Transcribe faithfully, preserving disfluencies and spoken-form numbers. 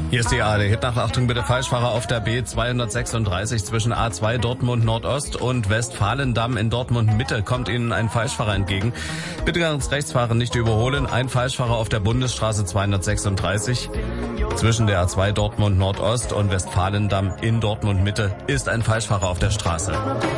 Hier ist die A R D Hitnacht. Achtung bitte, Falschfahrer auf der B zweihundertsechsunddreißig zwischen A zwei Dortmund Nordost und Westfalendamm in Dortmund Mitte kommt Ihnen ein Falschfahrer entgegen. Bitte ganz rechts fahren, nicht überholen. Ein Falschfahrer auf der Bundesstraße zweihundertsechsunddreißig zwischen der A zwei Dortmund Nordost und Westfalendamm in Dortmund Mitte ist ein Falschfahrer auf der Straße.